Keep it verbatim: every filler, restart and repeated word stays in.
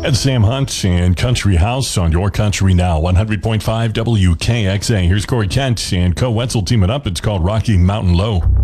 And Sam Hunt and Country House on Your Country Now, one hundred point five W K X A. Here's Corey Kent and Co Wetzel teaming up. It's called Rocky Mountain Low.